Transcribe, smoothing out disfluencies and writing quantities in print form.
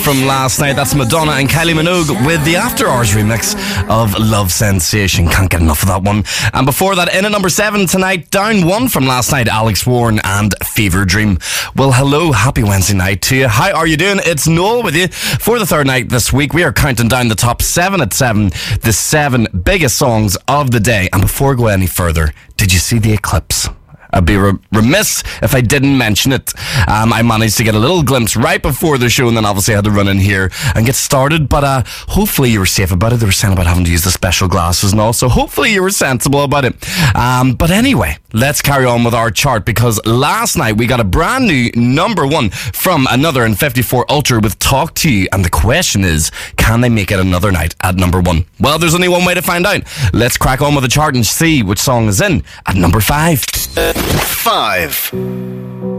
from last night. That's Madonna and Kylie Minogue with the After Hours remix of Love Sensation. Can't get enough of that one. And before that, in at number 7 tonight, down 1 from last night, Alex Warren and Fever Dream. Well, hello, happy Wednesday night to you. How are you doing? It's Noel with you for the third night this week. We are counting down the top 7 at 7, the 7 biggest songs of the day. And before I go any further, did you see the eclipse? I'd be remiss if I didn't mention it. I managed to get a little glimpse right before the show, and then obviously I had to run in here and get started. But hopefully you were safe about it. They were saying about having to use the special glasses and all, so hopefully you were sensible about it. But anyway, let's carry on with our chart, because last night we got a brand new number 1 from Another and 54 Ultra with Talk to You. And the question is, can they make it another night at number 1? Well, there's only one way to find out. Let's crack on with the chart and see which song is in at number 5. 5.